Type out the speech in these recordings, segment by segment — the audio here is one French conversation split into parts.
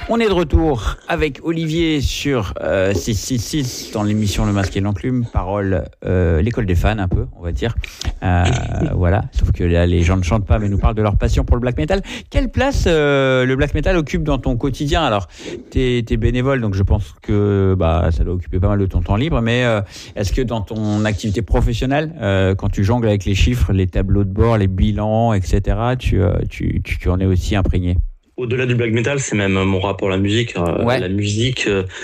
On est de retour avec Olivier sur 666 dans l'émission Le Masque et l'Enclume. Parole, l'école des fans un peu, on va dire. Voilà, sauf que là, les gens ne chantent pas, mais nous parlent de leur passion pour le black metal. Quelle place le black metal occupe dans ton quotidien? Alors, t'es bénévole, donc je pense que ça doit occuper pas mal de ton temps libre, mais est-ce que dans ton activité professionnelle, quand tu jongles avec les chiffres, les tableaux de bord, les bilans, etc., tu en es aussi imprégné? Au-delà du black metal, c'est même mon rapport à la musique. La musique,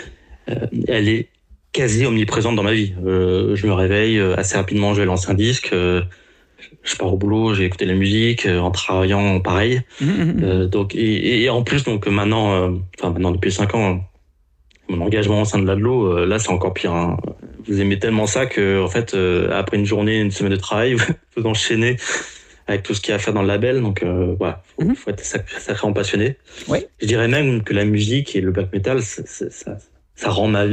elle est quasi omniprésente dans ma vie. Je me réveille assez rapidement, je vais lancer un disque. Je pars au boulot, j'ai écouté la musique en travaillant, pareil. Donc et en plus donc maintenant depuis 5 ans, mon engagement au sein de l'ADLO, là c'est encore pire. Hein. Vous aimez tellement ça que en fait après une semaine de travail, vous enchaînez avec tout ce qu'il y a à faire dans le label, donc voilà, faut être sacrément passionné. Ouais. Je dirais même que la musique et le black metal, ça rend la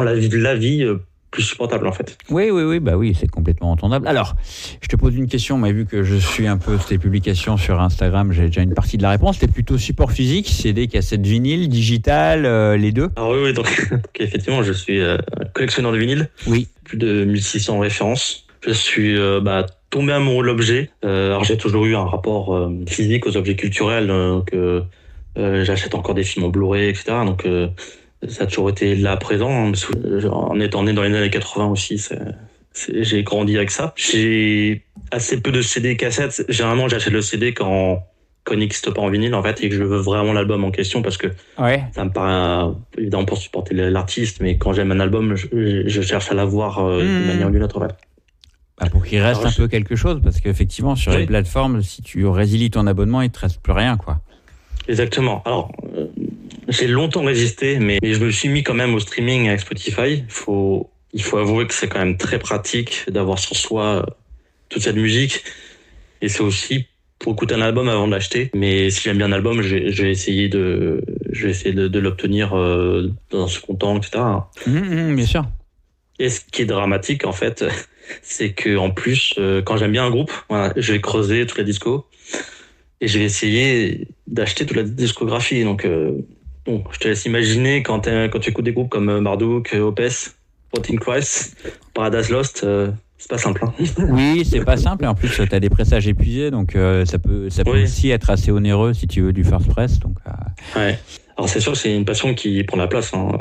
vie plus supportable en fait. Oui, c'est complètement entendable. Alors, je te pose une question, mais vu que je suis un peu tes publications sur Instagram, j'ai déjà une partie de la réponse. T'es plutôt support physique, CD, cassette, vinyle, digital, les deux? Ah oui, donc effectivement, je suis collectionneur de vinyle. Oui. Plus de 1600 références. Je suis tombé amoureux de l'objet. Alors j'ai toujours eu un rapport physique aux objets culturels, donc j'achète encore des films en Blu-ray, etc. Donc ça a toujours été là présent. Hein, en étant né dans les années 80 aussi, j'ai grandi avec ça. J'ai assez peu de CD et cassettes. Généralement, j'achète le CD quand il n'existe pas en vinyle en fait et que je veux vraiment l'album en question parce que ça me paraît évidemment pour supporter l'artiste, mais quand j'aime un album, je cherche à l'avoir d'une manière ou d'une autre. Pour qu'il reste un peu quelque chose, parce qu'effectivement, sur les plateformes, si tu résilies ton abonnement, il ne te reste plus rien, quoi. Exactement. Alors, j'ai longtemps résisté, mais je me suis mis quand même au streaming avec Spotify. Il faut avouer que c'est quand même très pratique d'avoir sur soi toute cette musique. Et c'est aussi pour écouter un album avant de l'acheter. Mais si j'aime bien un album, je vais essayer de l'obtenir dans un second temps, etc. Bien sûr. Et ce qui est dramatique, en fait, c'est que en plus, quand j'aime bien un groupe, je vais creuser toute la disco et je vais essayer d'acheter toute la discographie. Donc, je te laisse imaginer quand tu écoutes des groupes comme Marduk, Opeth, Rotting Christ, Paradise Lost, c'est pas simple. Hein. Oui, c'est pas simple. Et en plus, tu as des pressages épuisés, donc ça peut aussi être assez onéreux si tu veux du first press. Donc, ouais. Alors c'est sûr que c'est une passion qui prend la place. Hein,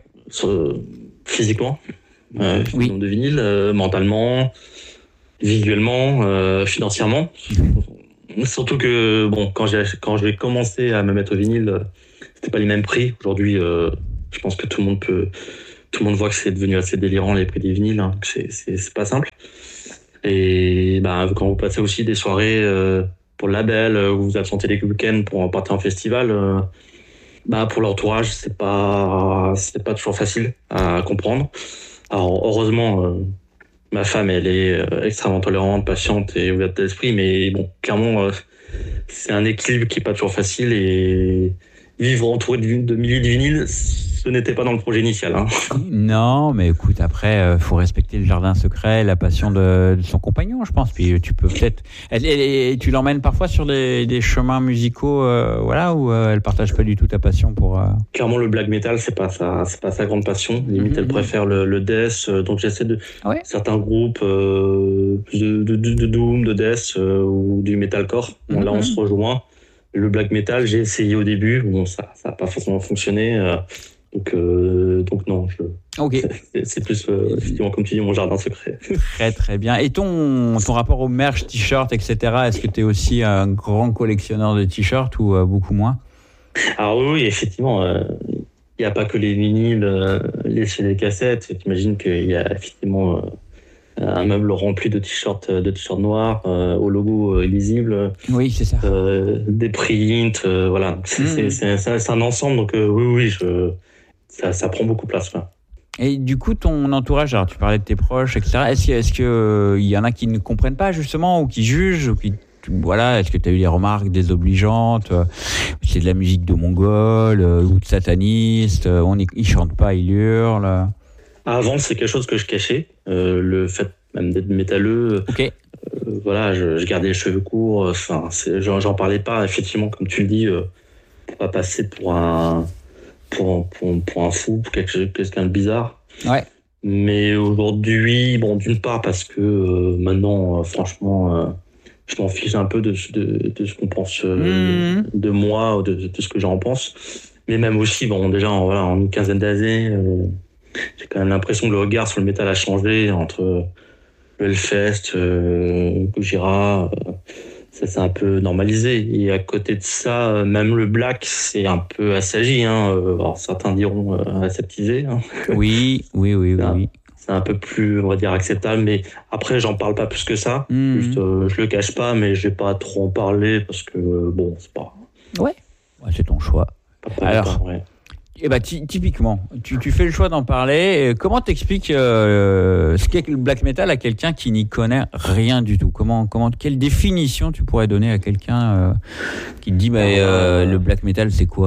physiquement. De vinyle, mentalement, visuellement, financièrement. Surtout que quand j'ai commencé à me mettre au vinyle, c'était pas les mêmes prix. Aujourd'hui, je pense que tout le monde voit que c'est devenu assez délirant les prix des vinyles, hein, que c'est pas simple. Et quand vous passez aussi des soirées pour le label, où vous absentez les week-ends pour partir en festival, pour l'entourage, c'est pas toujours facile à comprendre. Alors heureusement, ma femme elle est extrêmement tolérante, patiente et ouverte d'esprit, mais bon, clairement c'est un équilibre qui est pas toujours facile et vivre entouré de milliers de vinyles, ce n'était pas dans le projet initial. Hein. Non, mais écoute, après, faut respecter le jardin secret, la passion de son compagnon, je pense. Puis tu peux peut-être... tu l'emmènes parfois sur des chemins musicaux où elle partage pas du tout ta passion pour... Clairement, le black metal, c'est pas sa grande passion. Limite, elle préfère le death. Donc j'essaie de... certains groupes plus de doom, de death ou du metalcore. Bon, là, on se rejoint. Le black metal, j'ai essayé au début. Bon, ça a pas forcément fonctionné. Donc non, c'est plus effectivement comme tu dis mon jardin secret. Très très bien. Et ton rapport au merch, t-shirt, etc. Est-ce que tu es aussi un grand collectionneur de t-shirts ou beaucoup moins? Alors oui, effectivement, il n'y a pas que les vinyles, les CD cassettes. T'imagines qu'il y a effectivement un meuble rempli de t-shirts noirs au logo illisible. Oui, c'est ça. Des prints, voilà. C'est un ensemble. Donc oui, ça prend beaucoup de place. Quoi. Et du coup, ton entourage, alors tu parlais de tes proches, etc. Est-ce que y en a qui ne comprennent pas justement ou qui jugent ou qui est-ce que tu as eu des remarques désobligeantes? C'est de la musique de mongol ou de sataniste. Ils chantent pas, ils hurlent. Avant, c'est quelque chose que je cachais. Le fait même d'être métalleux. Ok. Je gardais les cheveux courts. J'en parlais pas. Effectivement, comme tu le dis, pour pas passer pour un pour un fou, pour quelqu'un de bizarre. Ouais. Mais aujourd'hui, bon, d'une part parce que maintenant, franchement, je m'en fiche un peu de ce qu'on pense de moi, ou de ce que j'en pense. Mais même aussi, bon, déjà, en une quinzaine d'années, j'ai quand même l'impression que le regard sur le métal a changé entre le Hellfest, Gojira, ça s'est un peu normalisé. Et à côté de ça, même le black, c'est un peu assagi. Alors certains diront aseptisé. Oui. C'est un peu plus, on va dire, acceptable. Mais après, j'en parle pas plus que ça. Juste, je le cache pas, mais je vais pas trop en parler parce que, bon, c'est pas... Ouais, c'est ton choix. Alors, typiquement, tu fais le choix d'en parler. Comment t'expliques ce qu'est le black metal à quelqu'un qui n'y connaît rien du tout ? Quelle définition tu pourrais donner à quelqu'un qui te dit le black metal c'est quoi ?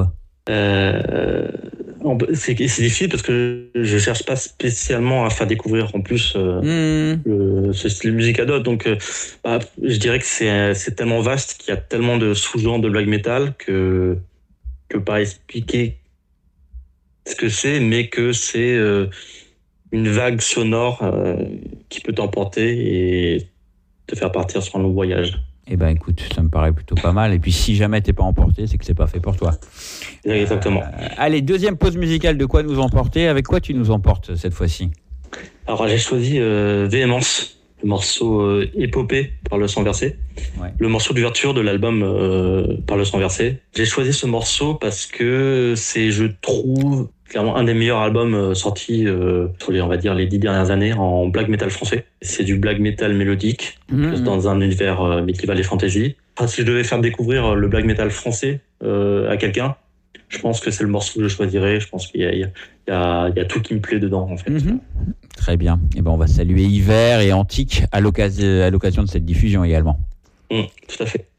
C'est difficile parce que je cherche pas spécialement à faire découvrir en plus ce style de musique à d'autres. Donc, je dirais que c'est tellement vaste qu'il y a tellement de sous-genres de black metal que pas expliquer ce que c'est, mais que c'est une vague sonore qui peut t'emporter et te faire partir sur un long voyage. Eh ben écoute, ça me paraît plutôt pas mal. Et puis si jamais t'es pas emporté, c'est que c'est pas fait pour toi. Exactement. Allez, deuxième pause musicale, de quoi nous emporter ? Avec quoi tu nous emportes cette fois-ci ? Alors j'ai choisi Véhémence, le morceau Épopée par Le Sang Versé, le morceau d'ouverture de l'album par Le Sang Versé. J'ai choisi ce morceau parce que c'est, je trouve, clairement un des meilleurs albums sortis sur les, on va dire, les 10 dernières années en black metal français. C'est du black metal mélodique, dans un univers médiéval et fantasy. Si je devais faire découvrir le black metal français à quelqu'un, je pense que c'est le morceau que je choisirais. Je pense qu'il y a tout qui me plaît dedans, en fait. Très bien. Et ben on va saluer Hiver et Antique à l'occasion de cette diffusion également. Tout à fait.